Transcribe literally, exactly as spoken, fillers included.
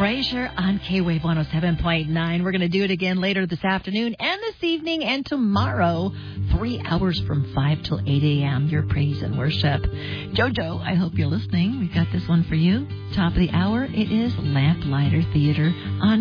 Frazier on K-Wave one oh seven point nine. We're going to do it again later this afternoon and this evening and tomorrow, three hours from five till eight a.m. Your praise and worship. Jojo, I hope you're listening. We've got this one for you. Top of the hour, it is Lamplighter Theater on